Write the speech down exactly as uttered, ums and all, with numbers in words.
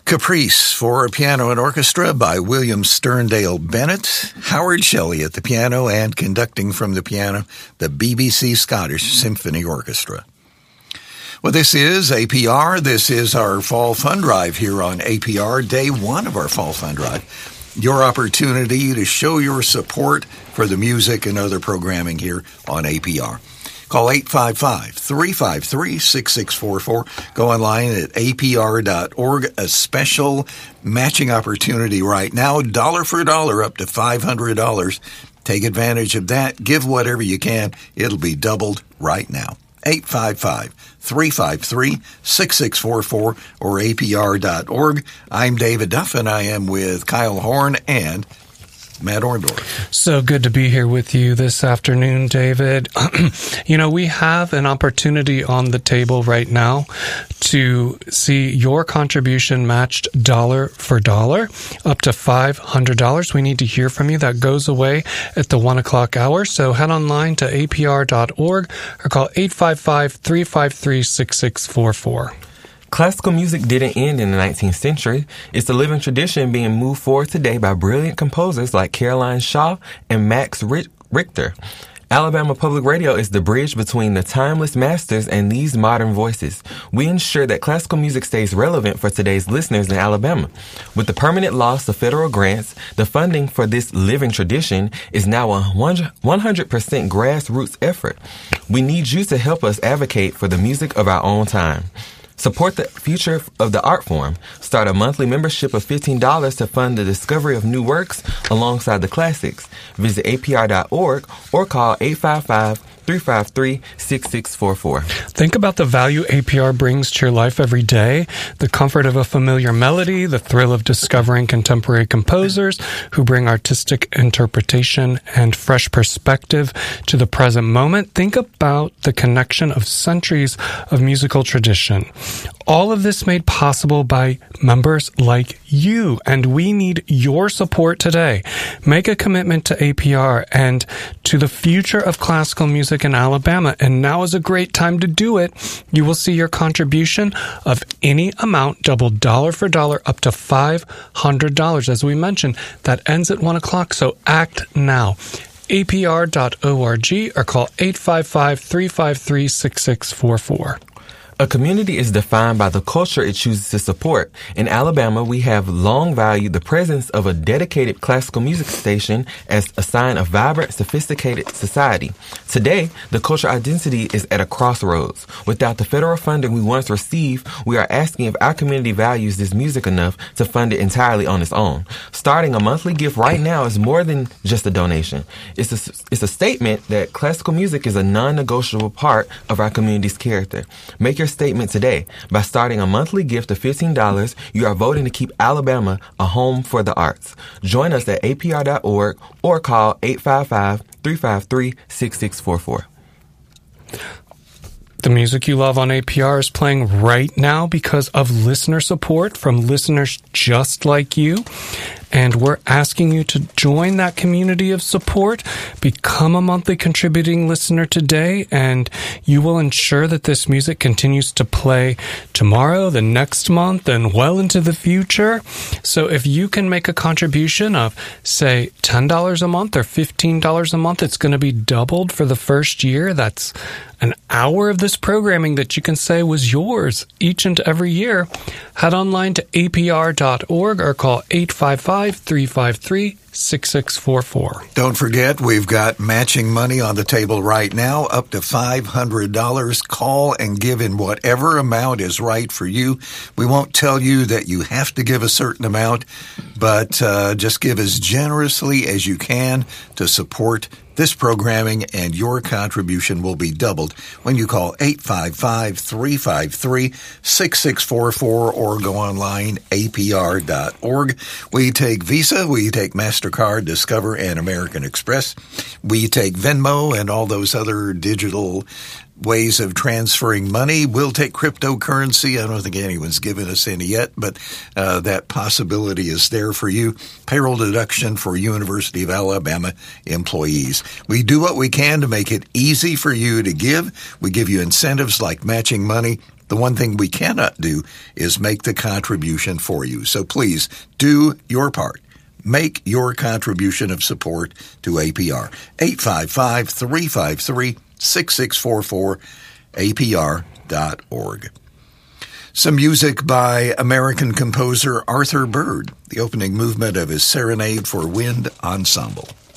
Caprice for piano and orchestra by William Sterndale Bennett, Howard Shelley at the piano, and conducting from the piano, the B B C Scottish Symphony Orchestra. Well, this is A P R. This is our Fall Fund Drive here on A P R, day one of our Fall Fund Drive. Your opportunity to show your support for the music and other programming here on A P R. Call eight five five, three five three, six six four four. Go online at A P R dot org. A special matching opportunity right now, dollar for dollar, up to five hundred dollars. Take advantage of that. Give whatever you can. It'll be doubled right now. eight five five, three five three, six six four four or A P R dot org. I'm David Duff, and I am with Kyle Horn and Matt Orndorff. So good to be here with you this afternoon, David. You know, we have an opportunity on the table right now to see your contribution matched dollar for dollar, up to five hundred dollars. We need to hear from you. That goes away at the one o'clock hour. So head online to A P R dot org or call eight five five, three five three, six six four four. Classical music didn't end in the nineteenth century. It's a living tradition being moved forward today by brilliant composers like Caroline Shaw and Max Richter. Alabama Public Radio is the bridge between the timeless masters and these modern voices. We ensure that classical music stays relevant for today's listeners in Alabama. With the permanent loss of federal grants, the funding for this living tradition is now a one hundred percent grassroots effort. We need you to help us advocate for the music of our own time. Support the future of the art form. Start a monthly membership of fifteen dollars to fund the discovery of new works alongside the classics. Visit A P R dot org or call eight five five, three five three, six six four four. Think about the value A P R brings to your life every day. The comfort of a familiar melody, the thrill of discovering contemporary composers who bring artistic interpretation and fresh perspective to the present moment. Think about the connection of centuries of musical tradition. All of this made possible by members like you, and we need your support today. Make a commitment to A P R and to the future of classical music in Alabama, and now is a great time to do it. You will see your contribution of any amount doubled dollar for dollar up to five hundred dollars. As we mentioned, that ends at one o'clock, so act now. A P R dot org or call eight five five, three five three, six six four four. A community is defined by the culture it chooses to support. In Alabama, we have long valued the presence of a dedicated classical music station as a sign of vibrant, sophisticated society. Today, the cultural identity is at a crossroads. Without the federal funding we once received, we are asking if our community values this music enough to fund it entirely on its own. Starting a monthly gift right now is more than just a donation. It's a, it's a statement that classical music is a non-negotiable part of our community's character. Make your statement today. By starting a monthly gift of fifteen dollars, you are voting to keep Alabama a home for the arts. Join us at A P R dot org or call eight five five, three five three, six six four four. The music you love on A P R is playing right now because of listener support from listeners just like you. And we're asking you to join that community of support. Become a monthly contributing listener today, and you will ensure that this music continues to play tomorrow, the next month, and well into the future. So if you can make a contribution of, say, ten dollars a month or fifteen dollars a month, it's going to be doubled for the first year. That's an hour of this programming that you can say was yours each and every year. Head online to A P R dot org or call eight five five, three five three, six six four four. Don't forget, we've got matching money on the table right now, up to five hundred dollars. Call and give in whatever amount is right for you. We won't tell you that you have to give a certain amount, but uh, just give as generously as you can to support this programming, and your contribution will be doubled when you call eight five five, three five three, six six four four or go online, A P R dot org. We take Visa, we take MasterCard, Discover, and American Express. We take Venmo and all those other digital ways of transferring money. We'll take cryptocurrency. I don't think anyone's given us any yet, but uh, that possibility is there for you. Payroll deduction for University of Alabama employees. We do what we can to make it easy for you to give. We give you incentives like matching money. The one thing we cannot do is make the contribution for you. So please do your part. Make your contribution of support to A P R. eight five five, three five three, six six four four, A P R dot org. Some music by American composer Arthur Byrd, the opening movement of his Serenade for Wind Ensemble.